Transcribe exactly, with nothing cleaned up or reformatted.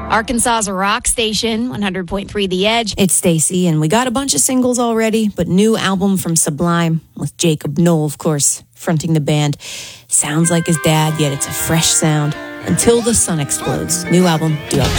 Arkansas's a rock station, one hundred point three The Edge. It's Stacy, and we got a bunch of singles already, but new album from Sublime, with Jacob Noel, of course, fronting the band. Sounds like his dad, yet it's a fresh sound. Until the Sun Explodes. New album, due October